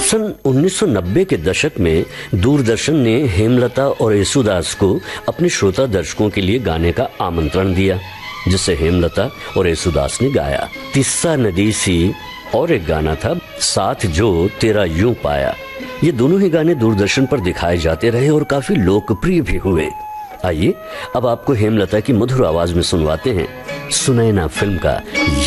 सन 1990 के दशक में दूरदर्शन ने हेमलता और येसुदास को अपने श्रोता दर्शकों के लिए गाने का आमंत्रण दिया, जिसे हेमलता और येसुदास ने गाया। तिस्सा नदी सी और एक गाना था साथ जो तेरा यूं पाया। ये दोनों ही गाने दूरदर्शन पर दिखाए जाते रहे और काफी लोकप्रिय भी हुए। आइए अब आपको हेमलता की मधुर आवाज में सुनवाते हैं सुनैना फिल्म का